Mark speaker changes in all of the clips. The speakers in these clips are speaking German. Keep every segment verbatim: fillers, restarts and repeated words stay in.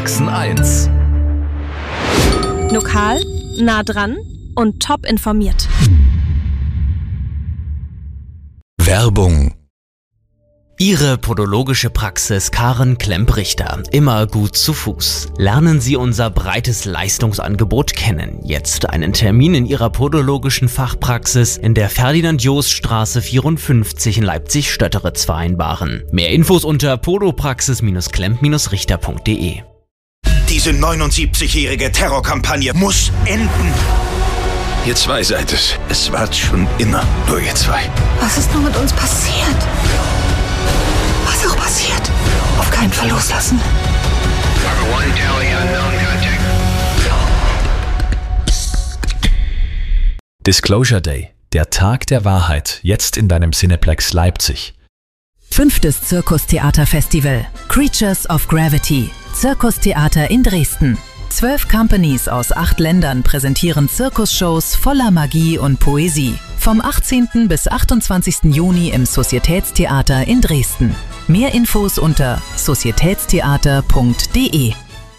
Speaker 1: Sachsen eins.
Speaker 2: Lokal, nah dran und top informiert.
Speaker 1: Werbung.
Speaker 3: Ihre podologische Praxis Karen Klemp-Richter, immer gut zu Fuß. Lernen Sie unser breites Leistungsangebot kennen. Jetzt einen Termin in Ihrer podologischen Fachpraxis in der Ferdinand-Jost-Straße vierundfünfzig in Leipzig-Stötteritz vereinbaren. Mehr Infos unter podopraxis Klemp Richter punkt de.
Speaker 4: Diese neunundsiebzigjährige Terrorkampagne muss enden. Ihr zwei seid es. Es war schon immer nur ihr zwei.
Speaker 5: Was ist nur mit uns passiert? Was auch passiert, auf keinen Fall loslassen.
Speaker 6: Disclosure Day, der Tag der Wahrheit, jetzt in deinem Cineplex Leipzig.
Speaker 7: Fünftes Zirkustheater-Festival, Creatures of Gravity, Zirkustheater in Dresden. Zwölf Companies aus acht Ländern präsentieren Zirkusshows voller Magie und Poesie. Vom achtzehnten bis achtundzwanzigsten Juni im Societätstheater in Dresden. Mehr Infos unter societätstheater punkt de.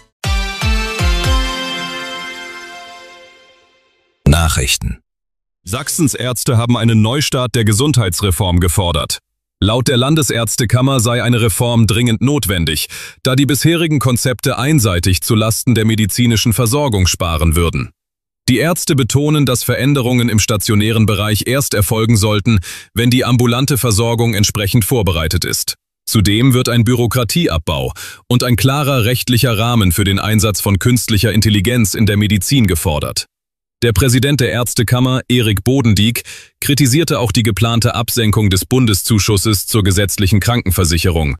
Speaker 8: Nachrichten. Sachsens Ärzte haben einen Neustart der Gesundheitsreform gefordert. Laut der Landesärztekammer sei eine Reform dringend notwendig, da die bisherigen Konzepte einseitig zu Lasten der medizinischen Versorgung sparen würden. Die Ärzte betonen, dass Veränderungen im stationären Bereich erst erfolgen sollten, wenn die ambulante Versorgung entsprechend vorbereitet ist. Zudem wird ein Bürokratieabbau und ein klarer rechtlicher Rahmen für den Einsatz von künstlicher Intelligenz in der Medizin gefordert. Der Präsident der Ärztekammer, Erik Bodendieck, kritisierte auch die geplante Absenkung des Bundeszuschusses zur gesetzlichen Krankenversicherung.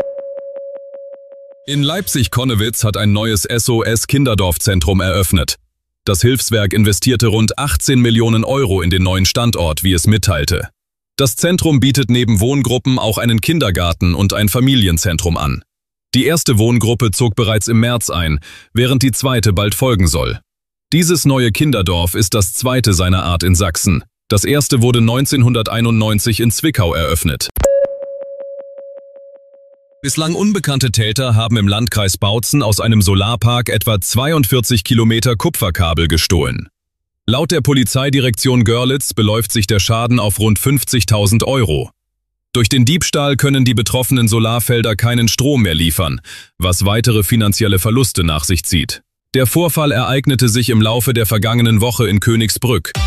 Speaker 8: In Leipzig-Konnewitz hat ein neues S O S-Kinderdorfzentrum eröffnet. Das Hilfswerk investierte rund achtzehn Millionen Euro in den neuen Standort, wie es mitteilte. Das Zentrum bietet neben Wohngruppen auch einen Kindergarten und ein Familienzentrum an. Die erste Wohngruppe zog bereits im März ein, während die zweite bald folgen soll. Dieses neue Kinderdorf ist das zweite seiner Art in Sachsen. Das erste wurde neunzehnhunderteinundneunzig in Zwickau eröffnet. Bislang unbekannte Täter haben im Landkreis Bautzen aus einem Solarpark etwa zweiundvierzig Kilometer Kupferkabel gestohlen. Laut der Polizeidirektion Görlitz beläuft sich der Schaden auf rund fünfzigtausend Euro. Durch den Diebstahl können die betroffenen Solarfelder keinen Strom mehr liefern, was weitere finanzielle Verluste nach sich zieht. Der Vorfall ereignete sich im Laufe der vergangenen Woche in Königsbrück.